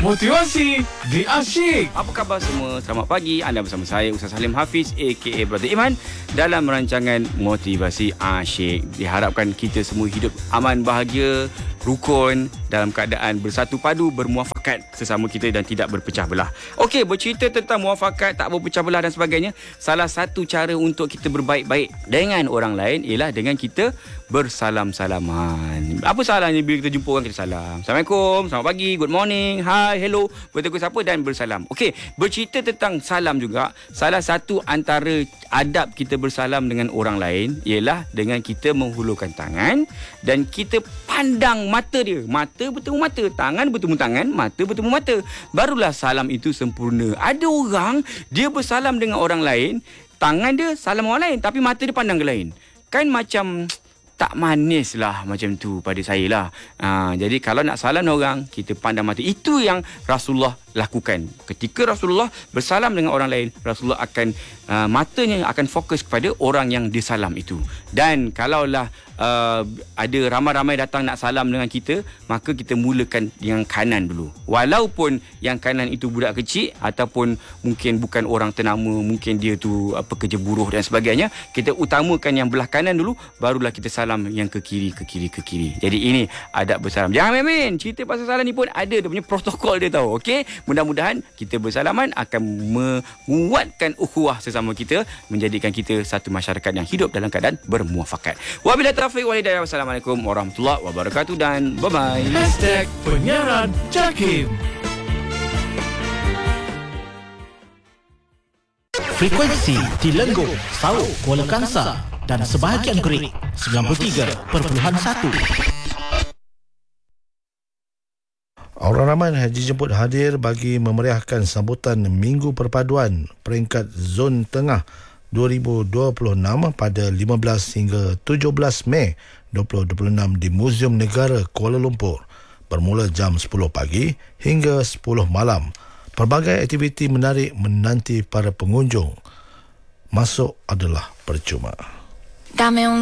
Motivasi di Asyik. Apa khabar semua? Selamat pagi. Anda bersama saya Ustaz Salim Hafiz aka Brother Iman dalam rancangan Motivasi Asyik. Diharapkan kita semua hidup aman, bahagia, rukun, dalam keadaan bersatu padu, bermuafakat sesama kita dan tidak berpecah belah. Okey, bercerita tentang muafakat, tak berpecah belah dan sebagainya. Salah satu cara untuk kita berbaik-baik dengan orang lain ialah dengan kita bersalam-salaman. Apa salahnya bila kita jumpa orang, kita salam. Assalamualaikum, selamat pagi, good morning, hi, hello, bertegur siapa dan bersalam. Okey, bercerita tentang salam juga. Salah satu antara adab kita bersalam dengan orang lain ialah dengan kita menghulurkan tangan dan kita pandang mata dia. Mata bertemu mata, tangan bertemu tangan, mata bertemu mata. Barulah salam itu sempurna. Ada orang dia bersalam dengan orang lain, tangan dia salam orang lain tapi mata dia pandang ke lain. Kan macam tak manis lah macam tu pada saya lah. Jadi kalau nak salam orang, kita pandang mata. Itu yang Rasulullah lakukan. Ketika Rasulullah bersalam dengan orang lain, Rasulullah akan matanya akan fokus kepada orang yang disalam itu. Dan kalaulah ada ramai-ramai datang nak salam dengan kita, maka kita mulakan yang kanan dulu. Walaupun yang kanan itu budak kecil ataupun mungkin bukan orang ternama, mungkin dia tu pekerja buruh dan sebagainya, kita utamakan yang belah kanan dulu, barulah kita salam yang ke kiri. Jadi ini adab bersalam. Jangan main-main. Cerita pasal salam ni pun ada dia punya protokol dia tahu. Okey, mudah-mudahan kita bersalaman akan menguatkan ukhuwah sesama kita, menjadikan kita satu masyarakat yang hidup dalam keadaan bermuafakat. Wabillahi taufiq wal hidayah. Wassalamualaikum warahmatullahi wabarakatuh dan bye-bye. #penyiaran Jakim. Frekuensi Telenggong, Sauk, Kuala Kangsar dan sebahagian Great 93.1. Orang ramai dijemput hadir bagi memeriahkan sambutan Minggu Perpaduan peringkat Zon Tengah 2026 pada 15 hingga 17 Mei 2026 di Muzium Negara Kuala Lumpur bermula jam 10 pagi hingga 10 malam. Pelbagai aktiviti menarik menanti para pengunjung. Masuk adalah percuma. Dame un